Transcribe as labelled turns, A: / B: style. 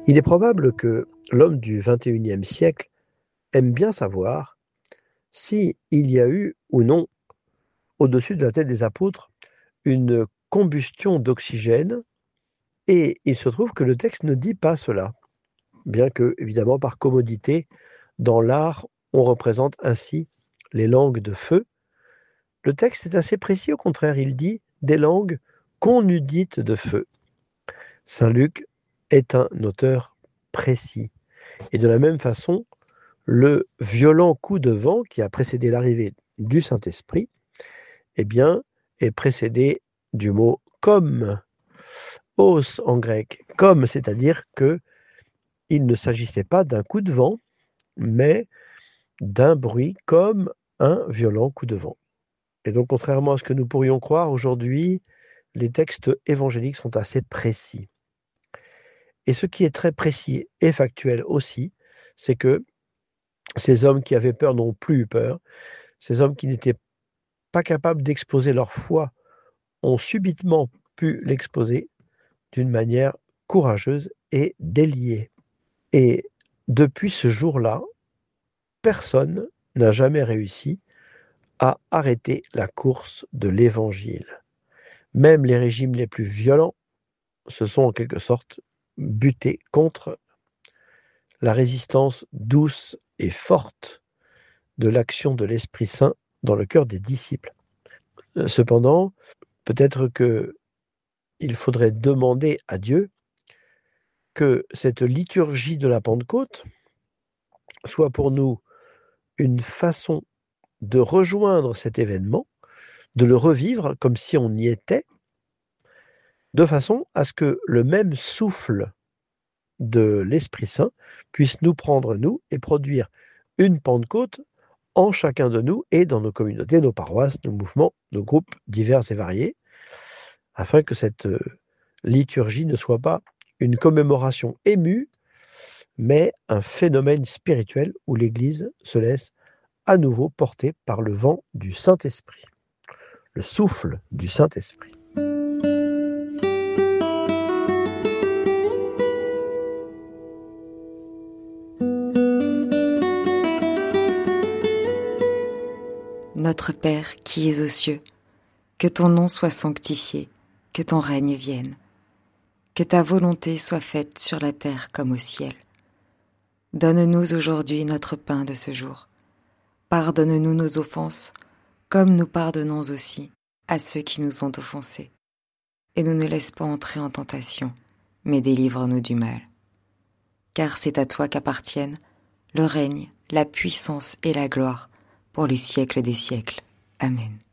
A: Il est probable que l'homme du XXIe siècle aime bien savoir si il y a eu ou non, au-dessus de la tête des apôtres, une combustion d'oxygène, et il se trouve que le texte ne dit pas cela, bien que, évidemment, par commodité, dans l'art, on représente ainsi les langues de feu. Le texte est assez précis, au contraire, il dit des langues qu'on eût dites de feu. Saint Luc est un auteur précis. Et de la même façon, le violent coup de vent qui a précédé l'arrivée du Saint-Esprit, eh bien, est précédé du mot comme, os en grec, comme, c'est-à-dire que il ne s'agissait pas d'un coup de vent, mais d'un bruit comme un violent coup de vent. Et donc, contrairement à ce que nous pourrions croire aujourd'hui, les textes évangéliques sont assez précis. Et ce qui est très précis et factuel aussi, c'est que ces hommes qui avaient peur n'ont plus eu peur. Ces hommes qui n'étaient pas capables d'exposer leur foi ont subitement pu l'exposer d'une manière courageuse et déliée. Et depuis ce jour-là, personne n'a jamais réussi à arrêter la course de l'Évangile. Même les régimes les plus violents se sont en quelque sorte butés contre la résistance douce et forte de l'action de l'Esprit Saint dans le cœur des disciples. Cependant, peut-être qu'il faudrait demander à Dieu que cette liturgie de la Pentecôte soit pour nous une façon de rejoindre cet événement, de le revivre comme si on y était, de façon à ce que le même souffle de l'Esprit Saint puisse nous prendre, nous, et produire une Pentecôte en chacun de nous et dans nos communautés, nos paroisses, nos mouvements, nos groupes divers et variés, afin que cette liturgie ne soit pas une commémoration émue, mais un phénomène spirituel où l'Église se laisse à nouveau porter par le vent du Saint-Esprit, le souffle du Saint-Esprit.
B: Notre Père qui es aux cieux, que ton nom soit sanctifié, que ton règne vienne, que ta volonté soit faite sur la terre comme au ciel. Donne-nous aujourd'hui notre pain de ce jour. Pardonne-nous nos offenses, comme nous pardonnons aussi à ceux qui nous ont offensés. Et ne nous laisse pas entrer en tentation, mais délivre-nous du mal. Car c'est à toi qu'appartiennent le règne, la puissance et la gloire pour les siècles des siècles. Amen.